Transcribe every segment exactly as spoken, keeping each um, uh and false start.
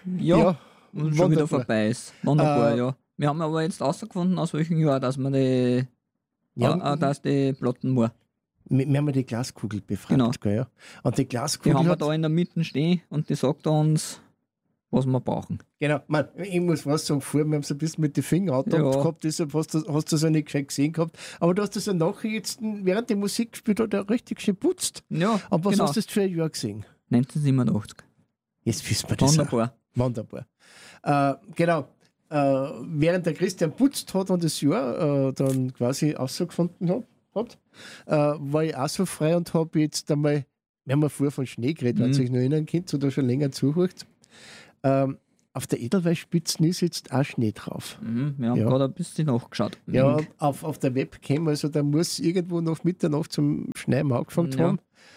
Ja, Ja, und schon wieder wunderbar. vorbei ist. Wunderbar, Äh, ja. Wir haben aber jetzt herausgefunden, aus welchem Jahr, dass man die, Ja, äh, äh, dass die Platten war. wir, wir haben ja die Glaskugel befragt, Genau. gell, ja. Und die Die Glaskugel haben wir hat, da in der Mitte stehen und die sagt uns, was wir brauchen. genau, man, ich muss was sagen, vorher, wir haben es ein bisschen mit den Fingern angetappt Ja. gehabt, deshalb hast du, hast du das ja nicht gescheit gesehen gehabt. Aber du hast das ja nachher jetzt, während die Musik gespielt hat, auch richtig schön putzt. Ja, Aber was genau. hast du jetzt für ein Jahr gesehen? neunzehnhundertsiebenundachtzig. Jetzt wissen wir das auch. Wunderbar. Wunderbar. Äh, genau. Äh, während der Christian putzt hat und das Jahr äh, dann quasi herausgefunden hat, hat äh, war ich auch so frei und habe jetzt einmal, wir haben ja vorher von Schnee geredet, wenn Mhm. sich noch erinnern könnt oder schon länger zuhört. Ähm, auf der Edelweißspitzen ist jetzt auch Schnee drauf. Mhm, wir haben Ja. gerade ein bisschen nachgeschaut. Ja, Mhm. auf, auf der Webcam, also da muss irgendwo nach Mitternacht zum Schneien angefangen Ja. haben.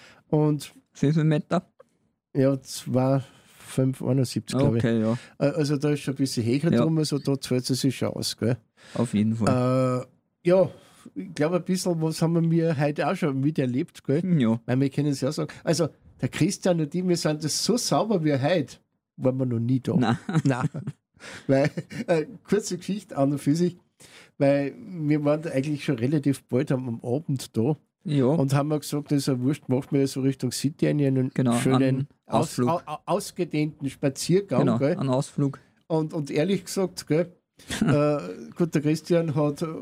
Und Wie viel Meter? ja, zwei fünf einundsiebzig, glaube ich. Okay, ja, Äh, Also da ist schon ein bisschen Hecher Ja. drum, also da zahlt es sich schon aus. Gell? auf jeden Fall. Äh, ja, ich glaube ein bisschen, was haben wir heute auch schon miterlebt, gell? Ja, Weil wir können es ja sagen. Also der Christian und ich, wir sind das so sauber wie heute, waren wir noch nie da. nein. Nein. Weil, äh, kurze Geschichte an und für sich, weil wir waren da eigentlich schon relativ bald am, am Abend da Ja, und haben wir gesagt, das ist ja wurscht, machen wir so Richtung City einen Genau, schönen einen aus, Ausflug. au, au, ausgedehnten Spaziergang. genau, Gell? ein Ausflug. Und, und ehrlich gesagt, gell, äh, gut, der Christian hat, äh,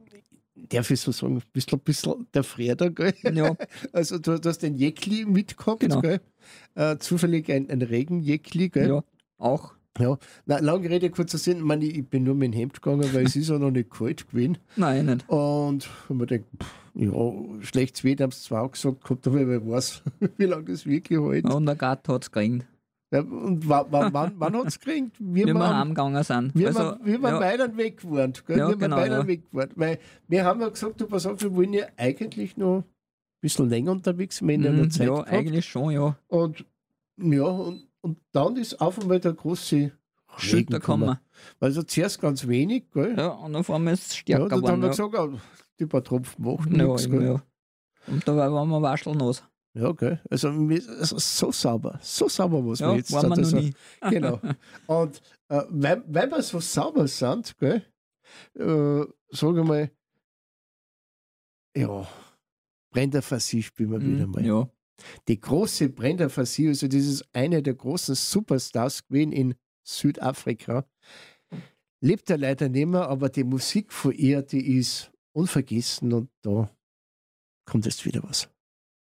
darf ich so sagen, ein bisschen, ein bisschen der Freder, gell? Ja, Also du, du hast den Jäckli mitgehabt, Genau. gell? Äh, zufällig ein, ein Regenjäckli, gell? ja, auch. Ja. Na, lange Rede, kurzer Sinn, ich, meine, ich bin nur mit dem Hemd gegangen, weil es ist ja noch nicht kalt gewesen. Nein, nicht. Und wenn man denkt, pff, ja, schlechtes Wetter haben sie zwar auch gesagt gehabt, aber wer weiß, wie lange das wirklich hält. Und der Gatt hat es gekriegt, Ja, und wa, wa, wann, wann hat es gekriegt? wie wir am- heimgegangen sind. wie Also, wir, wie wir ja, beiden weg waren. Gell? Ja, wie wir genau, beiden ja. weg waren. Weil wir haben ja gesagt, du pass auf, wir wollen ja eigentlich noch ein bisschen länger unterwegs sein, wenn wir noch mhm, Zeit ja gehabt. eigentlich schon, ja. Und ja, und, und dann ist auf einmal der große Schütter Regen gekommen. kommen. Also zuerst ganz wenig, gell? Ja, und auf einmal ist es Ja, stärker dann haben wir geworden. gesagt, ah, die paar Tropfen machen Ja, nichts, ja, gell? ja. Und dabei waren wir waschelnass. Ja, gell? Also, wir- also so sauber, so sauber, was wir Ja, jetzt waren wir sind. noch Also, nie. Genau. Und äh, weil, weil wir so sauber sind, gell, äh, sage ich mal, ja, Brennerfassie spielen wir wieder Mhm, mal. ja, Die große Brennerfassie, also das ist eine der großen Superstars gewesen in Südafrika. Lebt er leider nicht mehr, aber die Musik von ihr, die ist unvergessen und da kommt jetzt wieder was.